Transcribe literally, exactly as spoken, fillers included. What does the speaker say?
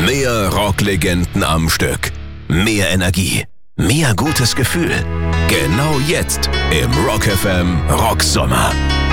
Mehr Rocklegenden am Stück. Mehr Energie. Mehr gutes Gefühl. Genau jetzt im Rock F M Rocksommer.